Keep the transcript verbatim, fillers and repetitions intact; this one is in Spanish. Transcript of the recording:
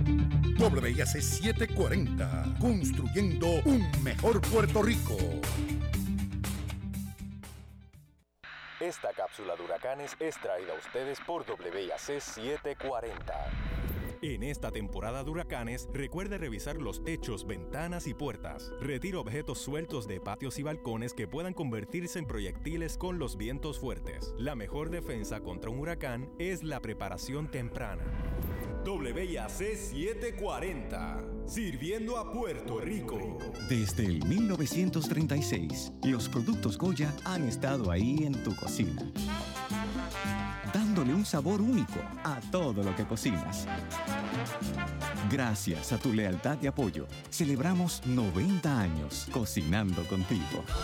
W I A C setecientos cuarenta, construyendo un mejor Puerto Rico. Esta cápsula de huracanes es traída a ustedes por W I A C setecientos cuarenta. En esta temporada de huracanes, recuerde revisar los techos, ventanas y puertas. Retire objetos sueltos de patios y balcones que puedan convertirse en proyectiles con los vientos fuertes. La mejor defensa contra un huracán es la preparación temprana. W I A C setecientos cuarenta, sirviendo a Puerto Rico. Desde el mil novecientos treinta y seis, los productos Goya han estado ahí en tu cocina, dándole un sabor único a todo lo que cocinas. Gracias a tu lealtad y apoyo, celebramos noventa años cocinando contigo.